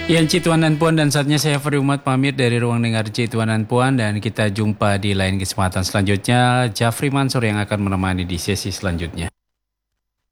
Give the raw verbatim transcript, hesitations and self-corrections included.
Ya, Cituan dan Puan, dan saatnya saya Feri Umat pamit dari ruang dengar Cituan dan Puan, dan kita jumpa di lain kesempatan selanjutnya. Jafri Mansur yang akan menemani di sesi selanjutnya.